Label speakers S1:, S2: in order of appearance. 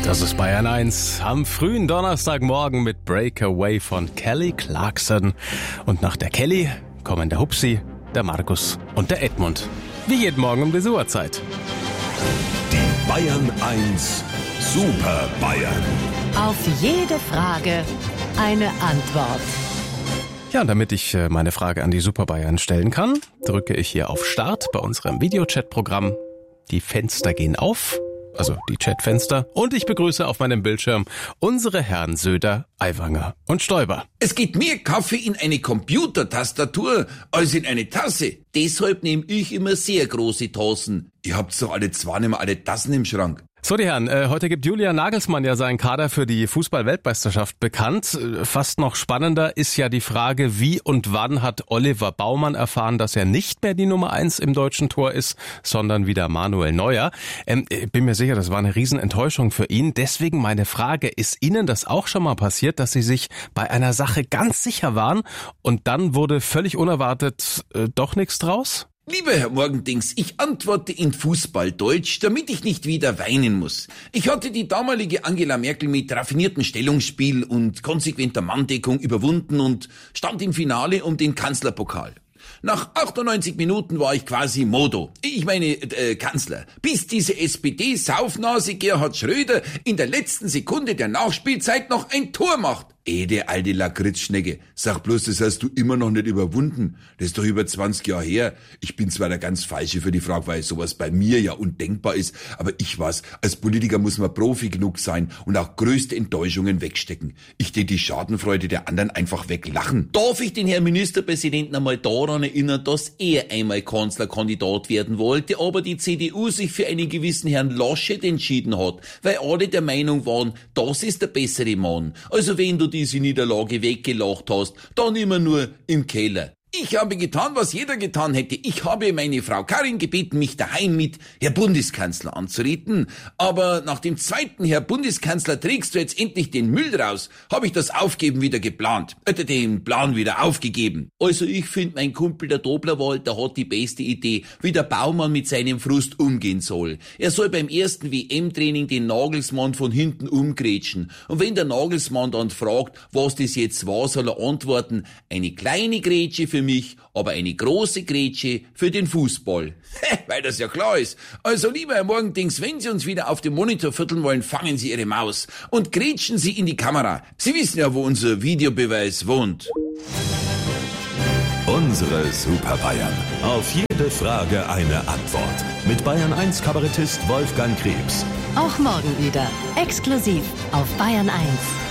S1: Das ist Bayern 1 am frühen Donnerstagmorgen mit Breakaway von Kelly Clarkson. Und nach der Kelly kommen der Hupsi, der Markus und der Edmund. Wie jeden Morgen um diese Uhrzeit.
S2: Die Bayern 1 Super Bayern.
S3: Auf jede Frage eine Antwort.
S1: Ja, und damit ich meine Frage an die Super Bayern stellen kann, drücke ich hier auf Start bei unserem Videochat-Programm. Die Fenster gehen auf, also die Chatfenster, und ich begrüße auf meinem Bildschirm unsere Herren Söder, Aiwanger und Stoiber.
S4: Es geht mehr Kaffee in eine Computertastatur als in eine Tasse. Deshalb nehme ich immer sehr große Tassen. Ihr habt doch alle zwei nicht mehr alle Tassen im Schrank.
S1: So, die Herren, heute gibt Julian Nagelsmann ja seinen Kader für die Fußball-Weltmeisterschaft bekannt. Fast noch spannender ist ja die Frage, wie und wann hat Oliver Baumann erfahren, dass er nicht mehr die Nummer 1 im deutschen Tor ist, sondern wieder Manuel Neuer. Ich bin mir sicher, das war eine Riesenenttäuschung für ihn. Deswegen meine Frage, ist Ihnen das auch schon mal passiert, dass Sie sich bei einer Sache ganz sicher waren und dann wurde völlig unerwartet doch nichts draus?
S4: Lieber Herr Morgendings, ich antworte in Fußballdeutsch, damit ich nicht wieder weinen muss. Ich hatte die damalige Angela Merkel mit raffiniertem Stellungsspiel und konsequenter Manndeckung überwunden und stand im Finale um den Kanzlerpokal. Nach 98 Minuten war ich quasi Modo, Kanzler, bis diese SPD-Saufnase Gerhard Schröder in der letzten Sekunde der Nachspielzeit noch ein Tor macht. Der alte Lakritzschnecke, sag bloß, das hast du immer noch nicht überwunden. Das ist doch über 20 Jahre her. Ich bin zwar der ganz Falsche für die Frage, weil sowas bei mir ja undenkbar ist, aber ich weiß, als Politiker muss man Profi genug sein und auch größte Enttäuschungen wegstecken. Ich tät die Schadenfreude der anderen einfach weglachen. Darf ich den Herrn Ministerpräsidenten einmal daran erinnern, dass er einmal Kanzlerkandidat werden wollte, aber die CDU sich für einen gewissen Herrn Laschet entschieden hat, weil alle der Meinung waren, das ist der bessere Mann. Also wenn du diese Niederlage weggelacht hast, dann immer nur im Keller. Ich habe getan, was jeder getan hätte. Ich habe meine Frau Karin gebeten, mich daheim mit Herr Bundeskanzler anzureden. Aber nach dem zweiten Herr Bundeskanzler, trägst du jetzt endlich den Müll raus, habe ich das Aufgeben wieder geplant. Den Plan wieder aufgegeben. Also ich finde, mein Kumpel der Doblerwald, der hat die beste Idee, wie der Baumann mit seinem Frust umgehen soll. Er soll beim ersten WM-Training den Nagelsmann von hinten umgrätschen. Und wenn der Nagelsmann dann fragt, was das jetzt war, soll er antworten, eine kleine Grätsche für mich, aber eine große Grätsche für den Fußball. Weil das ja klar ist. Also lieber Herr Morgendings, wenn Sie uns wieder auf dem Monitor vierteln wollen, fangen Sie Ihre Maus und grätschen Sie in die Kamera. Sie wissen ja, wo unser Videobeweis wohnt.
S2: Unsere Super Bayern. Auf jede Frage eine Antwort. Mit Bayern 1 Kabarettist Wolfgang Krebs.
S3: Auch morgen wieder. Exklusiv auf Bayern 1.